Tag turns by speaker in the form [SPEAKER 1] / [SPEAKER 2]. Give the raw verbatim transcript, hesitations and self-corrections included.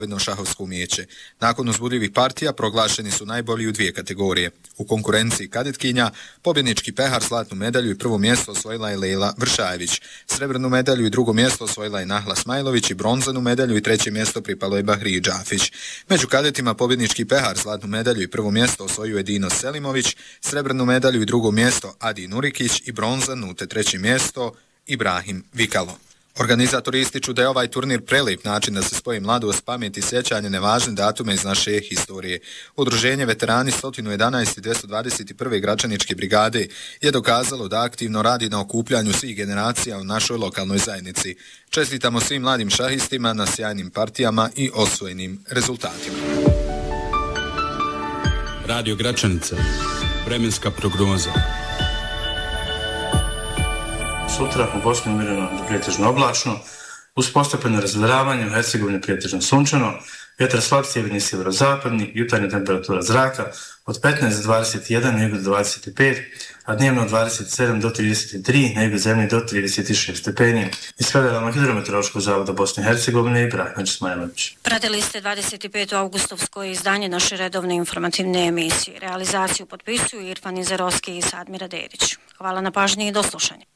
[SPEAKER 1] jedno šahovsko umijeće. Nakon uzbudljivih partija proglašeni su najbolji u dvije kategorije. U konkurenciji kadetkinja pobjednički pehar, zlatnu medalju i prvo mjesto osvojila je Lejla Vršajević. Srebrnu medalju i drugo mjesto osvojila je Nahla Smajlović i bronzanu medalju i treće mjesto pripalo je Bahriji Džafić. Među kadetima pobjednički pehar, zlatnu medalju i prvo mjesto osvojio je Dino Selimović, srebrnu medalju i drugo mjesto Adi Nurikić i bronzanu te treće mjesto Ibrahim Vikalo. Organizatori ističu da je ovaj turnir prelijep način da se spoji mladost, pamet i sjećanje na važne datume iz naše historije. Udruženje veterani sto jedanaest i dvjesto dvadeset prve građaničke brigade je dokazalo da aktivno radi na okupljanju svih generacija u našoj lokalnoj zajednici. Čestitamo svim mladim šahistima na sjajnim partijama i osvojenim rezultatima.
[SPEAKER 2] Radio Gračanica, vremenska prognoza.
[SPEAKER 3] Sutra u Bosni umireno do prijetežno oblačno, uz postepeno razgledavanje u Hercegovini prijetežno sunčano, vjetar slab sjeverni i sjeverozapadni, jutarnja temperatura zraka od petnaest do dvadeset jedan, na jugu do dvadeset pet, a dnevno od dvadeset sedam do trideset tri, na jugu zemlje do trideset šest stepeni. Iz Federalnog hidrometeorološkog zavoda Bosne i Hercegovine i Brahnić Smajlović.
[SPEAKER 4] Pratili ste dvadeset peto augustovsko izdanje naše redovne informativne emisije. Realizaciju potpisuju Irfan Izerovski i Sadmira Dedić. Hvala na pažnji i do slušanja.